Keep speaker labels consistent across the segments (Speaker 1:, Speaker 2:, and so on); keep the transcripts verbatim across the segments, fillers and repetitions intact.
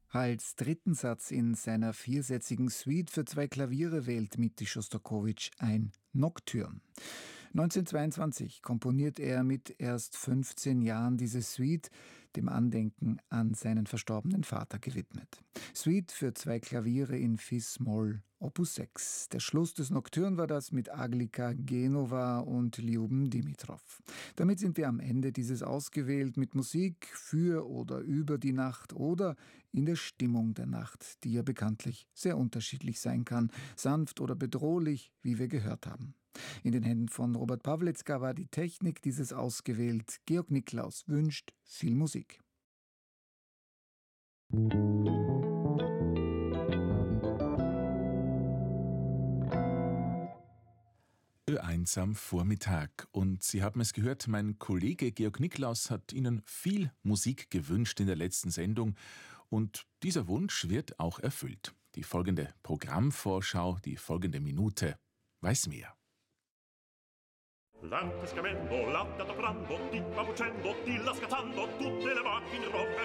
Speaker 1: Als dritten Satz in seiner viersätzigen Suite für zwei Klaviere wählt Dmitri Schostakowitsch ein Nocturne. neunzehnhundertzweiundzwanzig komponiert er mit erst fünfzehn Jahren diese Suite, dem Andenken an seinen verstorbenen Vater gewidmet. Suite für zwei Klaviere in Fis-Moll, Opus sechs. Der Schluss des Nocturne war das mit Aglika Genova und Lyuben Dimitrov. Damit sind wir am Ende dieses ausgewählt mit Musik für oder über die Nacht oder in der Stimmung der Nacht, die ja bekanntlich sehr unterschiedlich sein kann, sanft oder bedrohlich, wie wir gehört haben. In den Händen von Robert Pawlitzka war die Technik dieses ausgewählt. Georg Niklaus wünscht viel Musik.
Speaker 2: Ö eins am Vormittag. Und Sie haben es gehört, mein Kollege Georg Niklaus hat Ihnen viel Musik gewünscht in der letzten Sendung. Und dieser Wunsch wird auch erfüllt. Die folgende Programmvorschau, die folgende Minute, weiß mehr.
Speaker 3: Latte schiamendo, latte addobrando, ti papucendo, ti la scattando, tutte le macchine rotte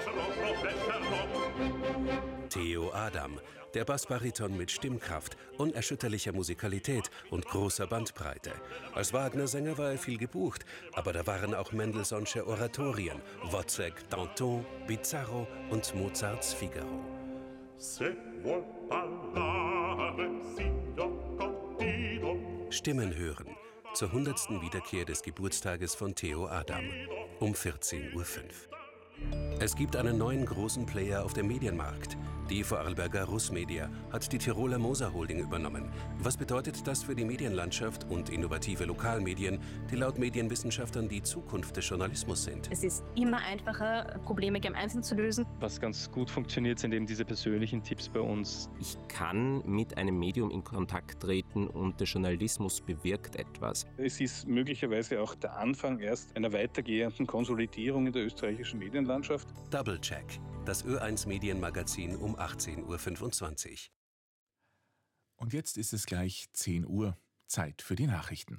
Speaker 3: rotte
Speaker 4: Theo Adam, der Bassbariton mit Stimmkraft, unerschütterlicher Musikalität und großer Bandbreite. Als Wagner-Sänger war er viel gebucht, aber da waren auch Mendelssohnsche Oratorien, Wozzeck, Danton, Bizarro und Mozarts Figaro.
Speaker 3: Se vuol parlare, si do contigo.
Speaker 4: Stimmen hören. Zur hundertsten Wiederkehr des Geburtstages von Theo Adam um vierzehn Uhr fünf. Es gibt einen neuen großen Player auf dem Medienmarkt. Die Vorarlberger Russmedia hat die Tiroler Moser Holding übernommen. Was bedeutet das für die Medienlandschaft und innovative Lokalmedien, die laut Medienwissenschaftlern die Zukunft des Journalismus sind?
Speaker 5: Es ist immer einfacher, Probleme gemeinsam zu lösen.
Speaker 6: Was ganz gut funktioniert, sind eben diese persönlichen Tipps bei uns.
Speaker 7: Ich kann mit einem Medium in Kontakt treten und der Journalismus bewirkt etwas.
Speaker 8: Es ist möglicherweise auch der Anfang erst einer weitergehenden Konsolidierung in der österreichischen Medienlandschaft.
Speaker 4: Double Check, das Ö eins Medienmagazin um achtzehn Uhr fünfundzwanzig.
Speaker 2: Und jetzt ist es gleich zehn Uhr, Zeit für die Nachrichten.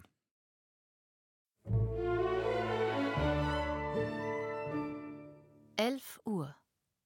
Speaker 9: elf Uhr.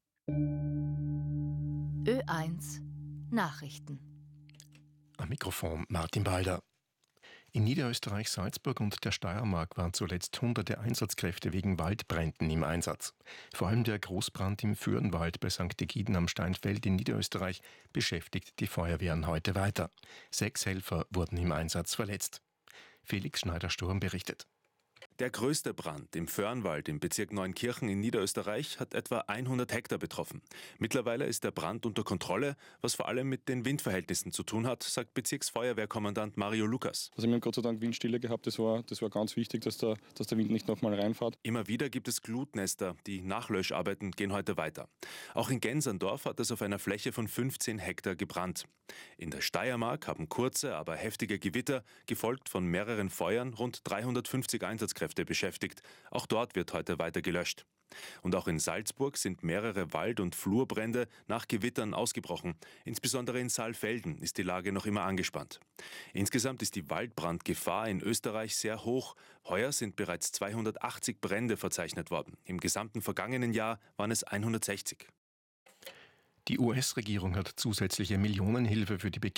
Speaker 9: Ö eins Nachrichten.
Speaker 10: Am Mikrofon Martin Balder. In Niederösterreich, Salzburg und der Steiermark waren zuletzt hunderte Einsatzkräfte wegen Waldbränden im Einsatz. Vor allem der Großbrand im Föhrenwald bei Sankt Egiden am Steinfeld in Niederösterreich beschäftigt die Feuerwehren heute weiter. Sechs Helfer wurden im Einsatz verletzt. Felix Schneider-Sturm berichtet.
Speaker 11: Der größte Brand im Föhrenwald im Bezirk Neunkirchen in Niederösterreich hat etwa hundert Hektar betroffen. Mittlerweile ist der Brand unter Kontrolle, was vor allem mit den Windverhältnissen zu tun hat, sagt Bezirksfeuerwehrkommandant Mario Lukas.
Speaker 8: Also wir haben Gott sei Dank Windstille gehabt, das war, das war ganz wichtig, dass der, dass der Wind nicht nochmal reinfährt.
Speaker 11: Immer wieder gibt es Glutnester, die Nachlöscharbeiten gehen heute weiter. Auch in Genserndorf hat es auf einer Fläche von fünfzehn Hektar gebrannt. In der Steiermark haben kurze, aber heftige Gewitter, gefolgt von mehreren Feuern, rund dreihundertfünfzig Einsatzkräfte beschäftigt. Auch dort wird heute weiter gelöscht. Und auch in Salzburg sind mehrere Wald- und Flurbrände nach Gewittern ausgebrochen. Insbesondere in Saalfelden ist die Lage noch immer angespannt. Insgesamt ist die Waldbrandgefahr in Österreich sehr hoch. Heuer sind bereits zweihundertachtzig Brände verzeichnet worden. Im gesamten vergangenen Jahr waren es hundertsechzig.
Speaker 10: Die U S-Regierung hat zusätzliche Millionenhilfe für die Bekämpfung